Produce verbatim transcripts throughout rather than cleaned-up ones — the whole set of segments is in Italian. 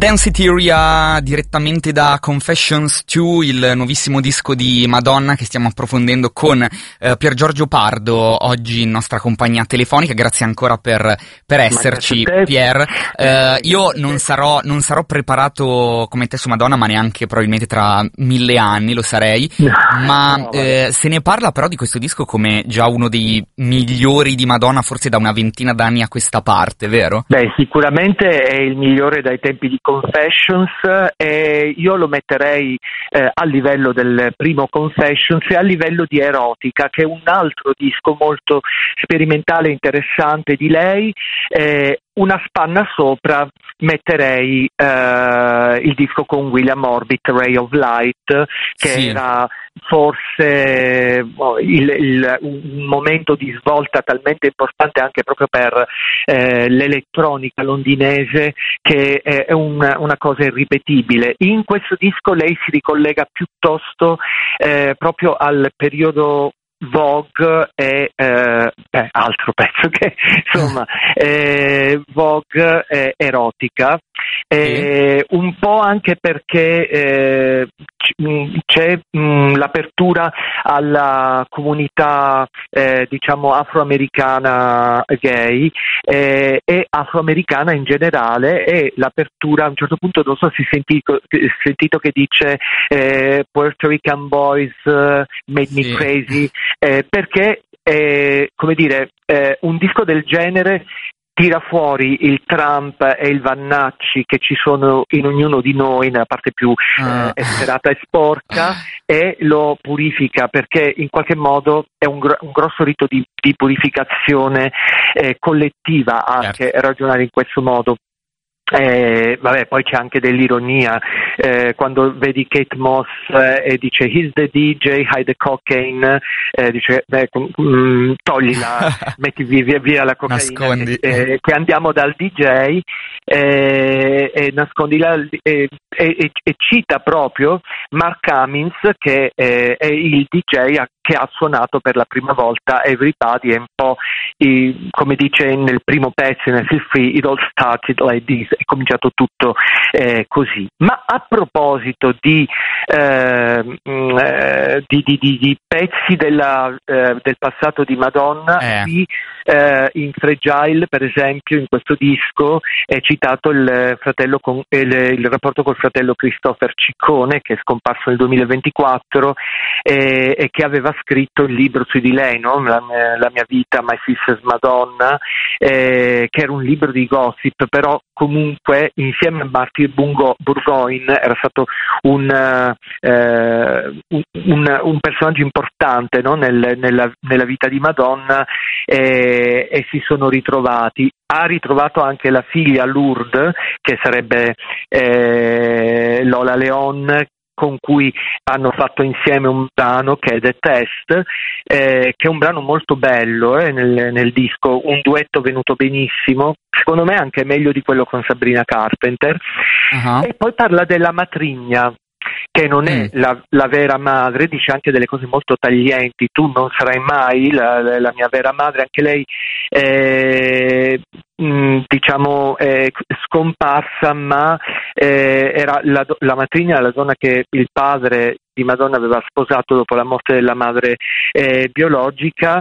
Danceteria direttamente da Confessions due, il nuovissimo disco di Madonna che stiamo approfondendo con eh, Pier Giorgio Pardo, oggi in nostra compagnia telefonica. Grazie ancora per, per esserci, Pier. Eh, io non sarò, non sarò preparato come te su Madonna, ma neanche probabilmente tra mille anni lo sarei, ma no, eh, se ne parla però di questo disco come già uno dei migliori di Madonna, forse da una ventina d'anni a questa parte, vero? Beh, sicuramente è il migliore dai tempi di Confessions, e io lo metterei eh, a livello del primo Confessions e a livello di Erotica, che è un altro disco molto sperimentale e interessante di lei. Eh, una spanna sopra metterei eh, il disco con William Orbit, Ray of Light, che sì. era forse oh, il, il, un momento di svolta talmente importante anche proprio per eh, l'elettronica londinese, che è una, una cosa irripetibile. In questo disco lei si ricollega piuttosto eh, proprio al periodo Vogue e eh, beh, altro pezzo che insomma eh, Vogue è erotica, eh, mm. un po' anche perché eh, c'è mh, l'apertura alla comunità eh, diciamo afroamericana gay eh, e afroamericana in generale, e l'apertura a un certo punto, non so se sentito, sentito che dice eh, Puerto Rican Boys uh, Made Me sì. Crazy, eh, perché eh, come dire eh, un disco del genere tira fuori il Trump e il Vannacci che ci sono in ognuno di noi nella parte più ah. eh, esperata e sporca, e lo purifica, perché in qualche modo è un, gro- un grosso rito di, di purificazione eh, collettiva anche certo. ragionare in questo modo. Eh, vabbè, poi c'è anche dell'ironia eh, quando vedi Kate Moss eh, e dice he's the D J, hide the cocaine, eh, dice beh, um, toglila, metti via, via la cocaina, che, eh, che andiamo dal D J eh, e nascondila, eh, e, e, e cita proprio Mark Cummins, che eh, è il D J a, che ha suonato per la prima volta Everybody, è un po' i, come dice nel primo pezzo in Feel Free, it all started like this, è cominciato tutto eh, così. Ma a proposito di, eh, eh, di, di, di, di pezzi della, eh, del passato di Madonna, eh. qui eh, in Fragile per esempio, in questo disco è citato il fratello con, il, il rapporto col fratello Christopher Ciccone, che è scomparso nel duemilaventiquattro eh, e che aveva scritto il libro su di lei, no? la, la mia vita, My Sister's Madonna, eh, che era un libro di gossip, però comunque insieme a Martyr Bungo, Burgoyne era stato un, eh, un, un personaggio importante, no? Nel, nella, nella vita di Madonna, eh, e si sono ritrovati. Ha ritrovato anche la figlia Lourdes, che sarebbe eh, Lola Leon, con cui hanno fatto insieme un brano che è The Test, eh, che è un brano molto bello eh, nel, nel disco, un duetto venuto benissimo, secondo me anche meglio di quello con Sabrina Carpenter. Uh-huh. E poi parla della matrigna, che non è mm. la, la vera madre, dice anche delle cose molto taglienti, tu non sarai mai la, la mia vera madre, anche lei eh, mh, diciamo è scomparsa, ma eh, era la, la matrigna, la donna che il padre di Madonna aveva sposato dopo la morte della madre eh, biologica,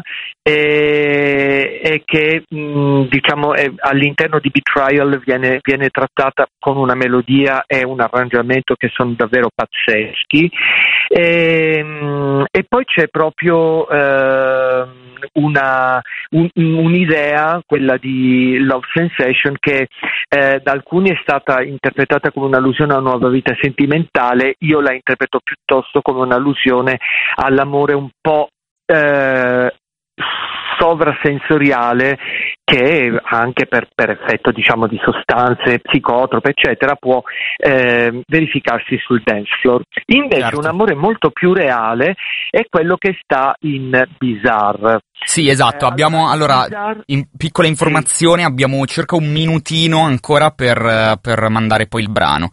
e, e che mh, diciamo è, all'interno di Betrayal viene, viene trattata con una melodia e un arrangiamento che sono davvero pazzeschi, e, mh, e poi c'è proprio eh, una, un, un'idea, quella di Love Sensation, che eh, da alcuni è stata interpretata come un'allusione a una nuova vita sentimentale. Io la interpreto piuttosto come un'allusione all'amore un po' eh, sovrasensoriale, che anche per, per effetto diciamo di sostanze psicotrope eccetera può eh, verificarsi sul dance floor. Invece certo. un amore molto più reale è quello che sta in Bizarre. Sì, esatto, eh, abbiamo allora Bizarre... in piccola informazione, sì. abbiamo circa un minutino ancora per, per mandare poi il brano.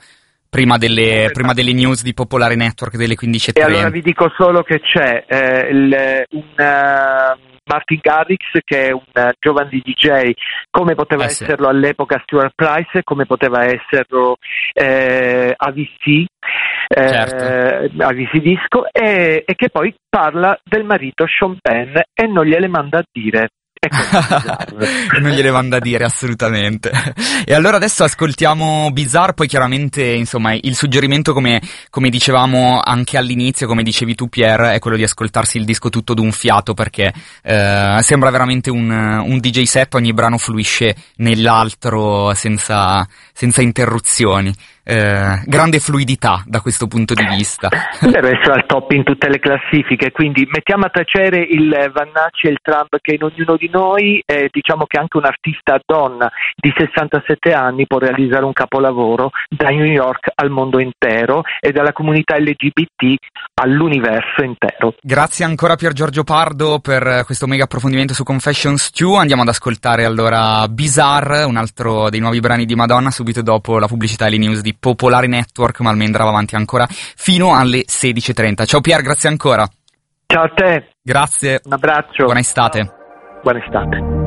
prima delle, prima delle news di Popolare Network delle quindici e tre. E allora vi dico solo che c'è eh, il, un uh, Martin Garrix, che è un uh, giovane D J, come poteva eh sì. esserlo all'epoca Stuart Price, come poteva esserlo eh, A V C, eh, certo. A V C Disco, e, e che poi parla del marito Sean Penn e non gliele manda a dire. Non gliele manda a dire assolutamente. E allora adesso ascoltiamo Bizarre, poi chiaramente insomma il suggerimento, come, come dicevamo anche all'inizio, come dicevi tu Pier, è quello di ascoltarsi il disco tutto d'un fiato, perché eh, sembra veramente un, un D J set, ogni brano fluisce nell'altro senza, senza interruzioni. Eh, grande fluidità da quesquesto punto di vista. Deve essere al top in tutte le classifiche, quindi mettiamo a tacere il Vannacci e il Trump che in ognuno di noi, eh, diciamo che anche un'artista donna di sessantasette anni può realizzare un capolavoro da New York al mondo intero e dalla comunità L G B T all'universo intero. Grazie ancora Pier Giorgio Pardo per questo mega approfondimento su Confessions due. Andiamo ad ascoltare allora Bizarre, un altro dei nuovi brani di Madonna, subito dopo la pubblicità e le news di Popolare Network, ma Almendra va avanti ancora fino alle sedici e trenta. Ciao Pier, grazie ancora. Ciao a te. Grazie. Un abbraccio. Buona estate. Buona estate.